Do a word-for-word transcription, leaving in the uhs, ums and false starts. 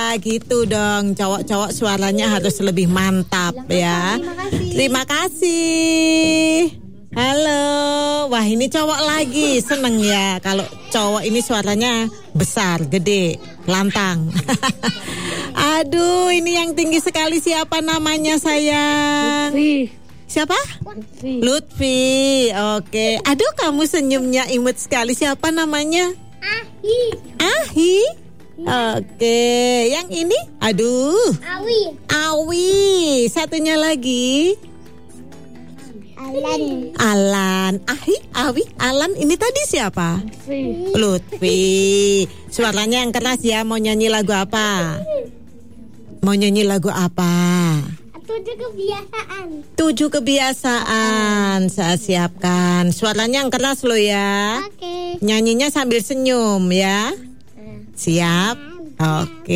gitu dong. Cowok-cowok suaranya harus lebih mantap ya. Terima kasih. Terima kasih. Halo. Wah, ini cowok lagi. Seneng ya kalau cowok ini suaranya besar, gede, lantang. Aduh, ini yang tinggi sekali, siapa namanya sayang? Lutfi. Siapa? Lutfi. Lutfi. Oke. Aduh, kamu senyumnya imut sekali. Siapa namanya? Ahi. Ahi. Oke. Yang ini? Aduh. Awi. Awi. Satunya lagi. Alan. Alan. Ahi, Awi, Alan. Ini tadi siapa? Lutfi. Lutfi. Suaranya yang keras ya. Mau nyanyi lagu apa? Mau nyanyi lagu apa? Tujuh kebiasaan. Tujuh kebiasaan. Saya siapkan. Suaranya yang keras lo ya. Oke. Nyanyinya sambil senyum ya. Siap? Oke.